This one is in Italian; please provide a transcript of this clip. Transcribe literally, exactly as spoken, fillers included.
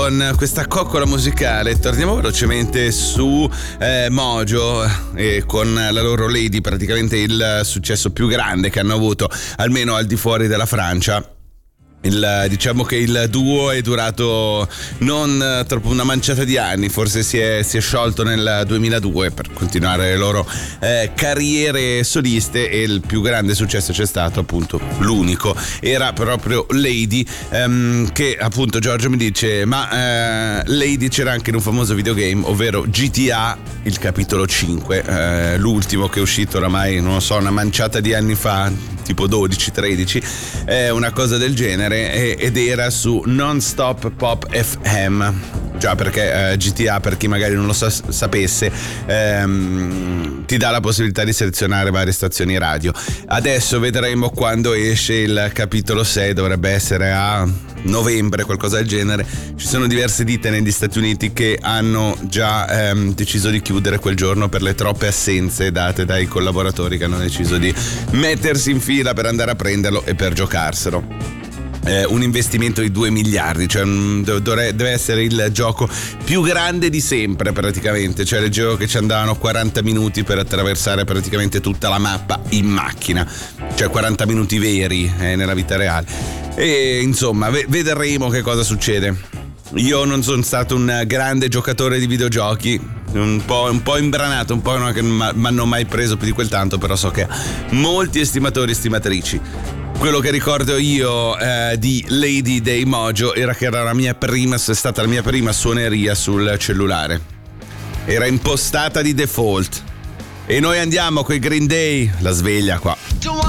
Con questa coccola musicale torniamo velocemente su eh, Mojo e con la loro Lady, praticamente il successo più grande che hanno avuto, almeno al di fuori della Francia. Il, diciamo che il duo è durato non troppo, una manciata di anni, forse si è, si è sciolto nel duemiladue per continuare le loro eh, carriere soliste, e il più grande successo c'è stato, appunto l'unico, era proprio Lady, ehm, che appunto Giorgio mi dice ma eh, Lady c'era anche in un famoso videogame, ovvero G T A il capitolo cinque, eh, l'ultimo che è uscito oramai non lo so una manciata di anni fa, tipo dodici tredici, eh, una cosa del genere, ed era su Non-Stop Pop F M. Già, perché eh, G T A, per chi magari non lo sa, sapesse, ehm, ti dà la possibilità di selezionare varie stazioni radio. Adesso vedremo quando esce il capitolo sei, dovrebbe essere a novembre, qualcosa del genere. Ci sono diverse ditte negli Stati Uniti che hanno già ehm, deciso di chiudere quel giorno per le troppe assenze date dai collaboratori, che hanno deciso di mettersi in fila per andare a prenderlo e per giocarselo. Eh, un investimento di due miliardi, cioè dovre, deve essere il gioco più grande di sempre praticamente, cioè leggevo che ci andavano quaranta minuti per attraversare praticamente tutta la mappa in macchina, cioè quaranta minuti veri eh, nella vita reale, e insomma v- vedremo che cosa succede. Io non sono stato un grande giocatore di videogiochi, un po', un po' imbranato, un po' no, che mi hanno mai preso più di quel tanto, però so che molti estimatori e stimatrici. Quello che ricordo io eh, di Lady dei Mojo era che era la mia prima, è stata la mia prima suoneria sul cellulare. Era impostata di default. E noi andiamo coi Green Day, la sveglia qua.